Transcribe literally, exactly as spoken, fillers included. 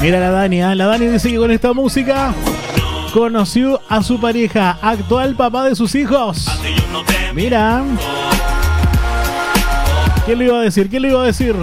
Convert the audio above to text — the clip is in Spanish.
Mira la Dani, ¿eh? La Dani dice que con esta música conoció a su pareja, actual papá de sus hijos. Mira. ¿Quién le iba a decir? ¿Quién le iba a decir?